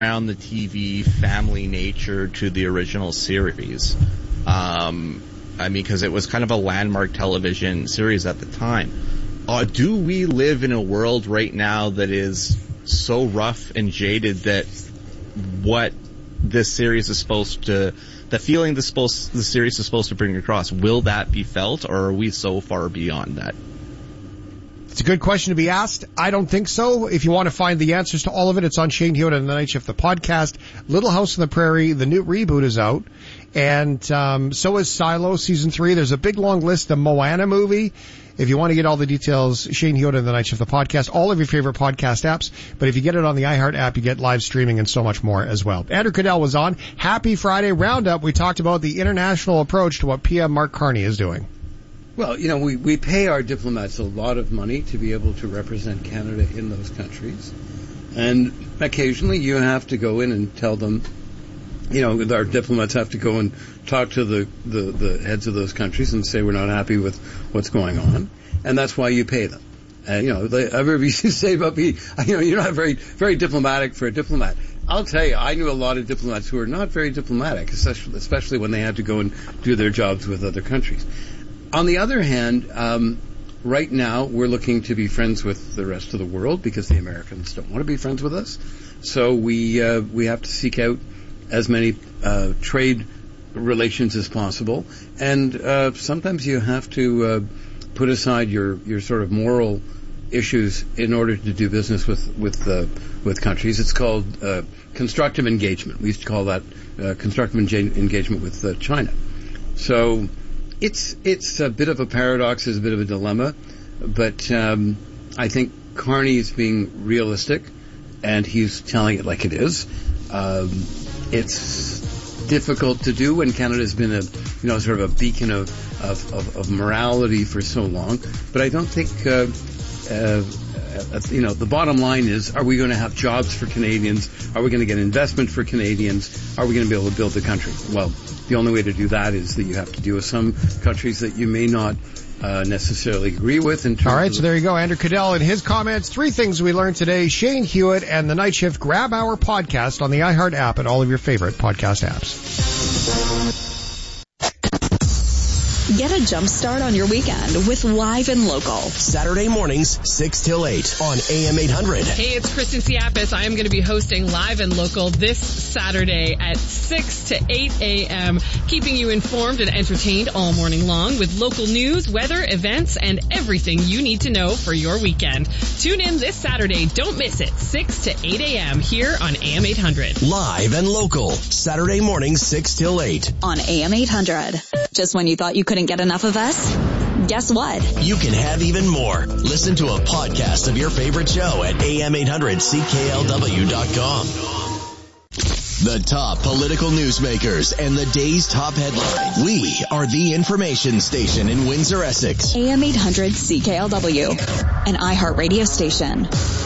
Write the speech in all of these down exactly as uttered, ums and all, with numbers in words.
around the T V family nature to the original series. Um, I mean, because it was kind of a landmark television series at the time. Uh, do we live in a world right now that is so rough and jaded that what this series is supposed to, the feeling the, supposed, the series is supposed to bring across, will that be felt, or are we so far beyond that? It's a good question to be asked. I don't think so. If you want to find the answers to all of it, it's on Shane Hewitt and the Night Shift, the podcast. Little House on the Prairie, the new reboot is out. And um, so is Silo Season three. There's a big long list. The Moana movie. If you want to get all the details, Shane Hewitt and the Night Shift, the podcast, all of your favorite podcast apps. But if you get it on the iHeart app, you get live streaming and so much more as well. Andrew Cadell was on. Happy Friday Roundup. We talked about the international approach to what P M Mark Carney is doing. Well, you know, we, we pay our diplomats a lot of money to be able to represent Canada in those countries. And occasionally you have to go in and tell them, you know, our diplomats have to go and talk to the, the, the heads of those countries and say we're not happy with what's going on. And that's why you pay them. And, you know, they, I've ever used to say about me, you know, you're not very, very diplomatic for a diplomat. I'll tell you, I knew a lot of diplomats who were not very diplomatic, especially, especially when they had to go and do their jobs with other countries. On the other hand, um, right now we're looking to be friends with the rest of the world because the Americans don't want to be friends with us. So we uh, we have to seek out as many uh, trade relations as possible, and uh, sometimes you have to uh, put aside your, your sort of moral issues in order to do business with with uh, with countries. It's called uh, constructive engagement. We used to call that uh, constructive enga- engagement with uh, China. So. It's it's a bit of a paradox, it's a bit of a dilemma, but um, I think Carney is being realistic, and he's telling it like it is. Um, it's difficult to do when Canada's been a you know sort of a beacon of of, of, of morality for so long. But I don't think uh, uh, uh, you know the bottom line is: are we going to have jobs for Canadians? Are we going to get investment for Canadians? Are we going to be able to build the country? Well. The only way to do that is that you have to deal with some countries that you may not uh, necessarily agree with. In terms all right, of so there you go. Andrew Cadell and his comments. Three things we learned today. Shane Hewitt and the Night Shift. Grab our podcast on the iHeart app and all of your favorite podcast apps. Get a jump start on your weekend with Live and Local. Saturday mornings, six till eight on A M eight hundred. Hey, it's Kristen Siapis. I am going to be hosting Live and Local this Saturday at six to eight a.m., keeping you informed and entertained all morning long with local news, weather, events, and everything you need to know for your weekend. Tune in this Saturday. Don't miss it. six to eight a.m. here on A M eight hundred. Live and Local. Saturday mornings, six till eight. On A M eight hundred. Just when you thought you couldn't get enough of us? Guess what? You can have even more. Listen to a podcast of your favorite show at A M eight hundred C K L W dot com. The top political newsmakers and the day's top headlines. We are the information station in Windsor, Essex. A M eight hundred C K L W, an iHeart radio station.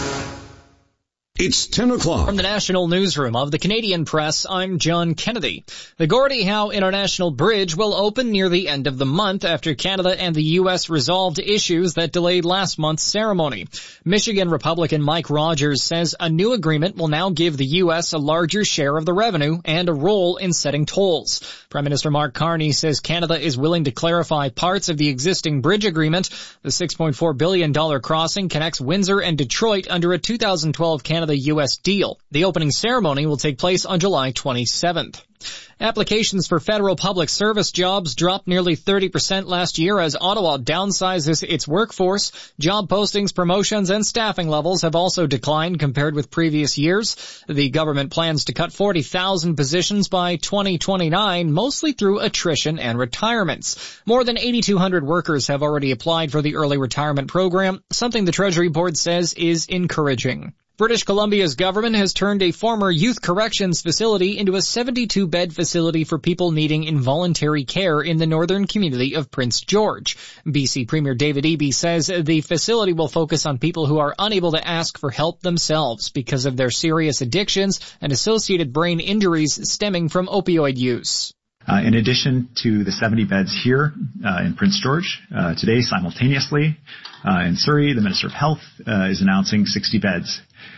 It's ten o'clock. From the National Newsroom of the Canadian Press, I'm John Kennedy. The Gordie Howe International Bridge will open near the end of the month after Canada and the U S resolved issues that delayed last month's ceremony. Michigan Republican Mike Rogers says a new agreement will now give the U S a larger share of the revenue and a role in setting tolls. Prime Minister Mark Carney says Canada is willing to clarify parts of the existing bridge agreement. The six point four billion dollars crossing connects Windsor and Detroit under a two thousand twelve Canada the U S deal. The opening ceremony will take place on July twenty-seventh. Applications for federal public service jobs dropped nearly thirty percent last year as Ottawa downsizes its workforce. Job postings, promotions, and staffing levels have also declined compared with previous years. The government plans to cut forty thousand positions by twenty twenty-nine, mostly through attrition and retirements. More than eight thousand two hundred workers have already applied for the early retirement program, something the Treasury Board says is encouraging. British Columbia's government has turned a former youth corrections facility into a seventy-two bed facility for people needing involuntary care in the northern community of Prince George. B C Premier David Eby says the facility will focus on people who are unable to ask for help themselves because of their serious addictions and associated brain injuries stemming from opioid use. Uh, in addition to the seventy beds here uh, in Prince George, uh, today simultaneously uh, in Surrey, the Minister of Health uh, is announcing sixty beds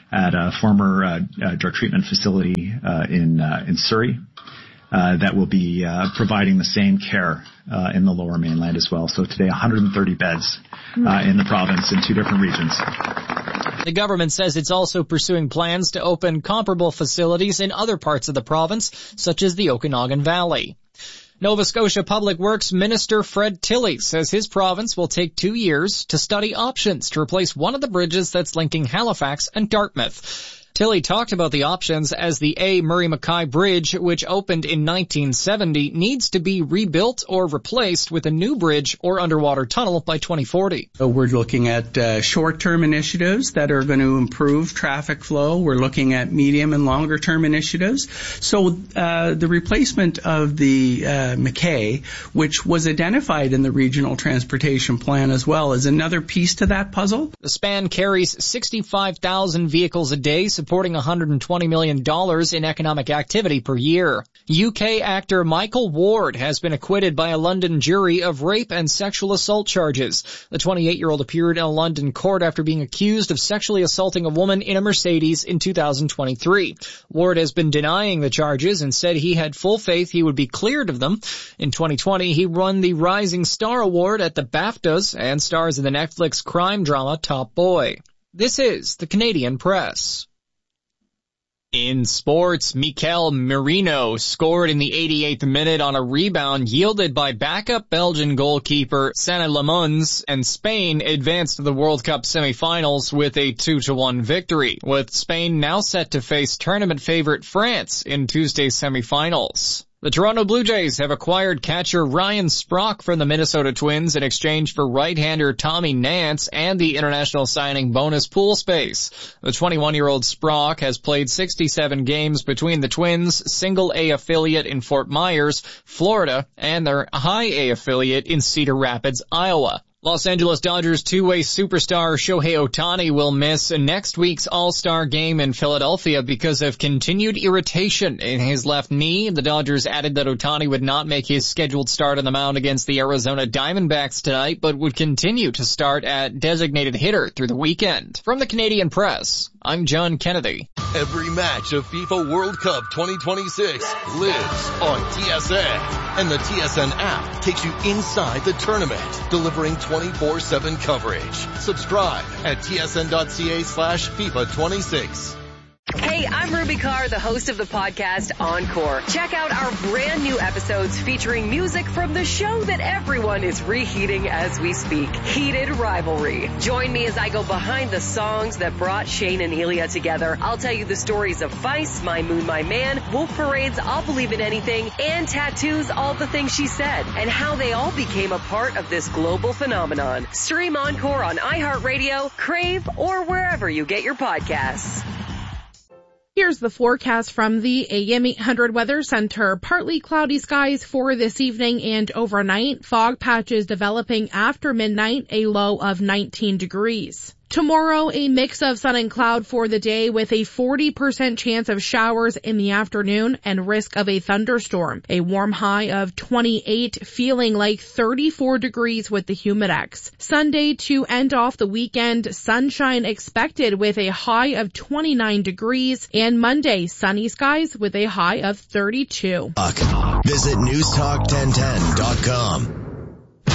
at a former uh, uh, drug treatment facility uh, in uh, in Surrey uh, that will be uh, providing the same care uh, in the Lower Mainland as well. So today, one hundred thirty beds uh, in the province in two different regions. The government says it's also pursuing plans to open comparable facilities in other parts of the province, such as the Okanagan Valley. Nova Scotia Public Works Minister Fred Tilley says his province will take two years to study options to replace one of the bridges that's linking Halifax and Dartmouth. Tilley talked about the options as the A. Murray Mackay Bridge, which opened in nineteen seventy, needs to be rebuilt or replaced with a new bridge or underwater tunnel by twenty forty. So we're looking at uh, short-term initiatives that are going to improve traffic flow. We're looking at medium and longer-term initiatives. So uh, the replacement of the uh, Mackay, which was identified in the Regional Transportation Plan as well, is another piece to that puzzle. The span carries sixty-five thousand vehicles a day, supporting one hundred twenty million dollars in economic activity per year. U K actor Michael Ward has been acquitted by a London jury of rape and sexual assault charges. The twenty-eight-year-old appeared in a London court after being accused of sexually assaulting a woman in a Mercedes in two thousand twenty-three. Ward has been denying the charges and said he had full faith he would be cleared of them. In twenty twenty, he won the Rising Star Award at the BAFTAs and stars in the Netflix crime drama Top Boy. This is the Canadian Press. In sports, Mikel Merino scored in the eighty-eighth minute on a rebound yielded by backup Belgian goalkeeper Sané Lemons, and Spain advanced to the World Cup semifinals with a two to one victory, with Spain now set to face tournament favorite France in Tuesday's semifinals. The Toronto Blue Jays have acquired catcher Ryan Sprock from the Minnesota Twins in exchange for right-hander Tommy Nance and the international signing bonus pool space. The twenty-one-year-old Sprock has played sixty-seven games between the Twins' single-A affiliate in Fort Myers, Florida, and their high-A affiliate in Cedar Rapids, Iowa. Los Angeles Dodgers two-way superstar Shohei Ohtani will miss next week's All-Star game in Philadelphia because of continued irritation in his left knee. The Dodgers added that Ohtani would not make his scheduled start on the mound against the Arizona Diamondbacks tonight, but would continue to start at designated hitter through the weekend. From the Canadian Press, I'm John Kennedy. Every match of FIFA World Cup twenty twenty-six lives on T S N, and the T S N app takes you inside the tournament, delivering twenty-four seven coverage. Subscribe at tsn.ca slash FIFA 26. Hey, I'm Ruby Carr, the host of the podcast Encore. Check out our brand new episodes featuring music from the show that everyone is reheating as we speak, Heated Rivalry. Join me as I go behind the songs that brought Shane and Ilya together. I'll tell you the stories of Feist, My Moon, My Man, Wolf Parade's I'll Believe in Anything, and Tattoo's All the Things She Said, and how they all became a part of this global phenomenon. Stream Encore on iHeartRadio, Crave, or wherever you get your podcasts. Here's the forecast from the A M eight hundred Weather Center. Partly cloudy skies for this evening and overnight. Fog patches developing after midnight, a low of nineteen degrees. Tomorrow, a mix of sun and cloud for the day with a forty percent chance of showers in the afternoon and risk of a thunderstorm. A warm high of twenty-eight, feeling like thirty-four degrees with the Humidex. Sunday to end off the weekend, sunshine expected with a high of twenty-nine degrees. And Monday, sunny skies with a high of thirty-two. Visit news talk ten ten dot com.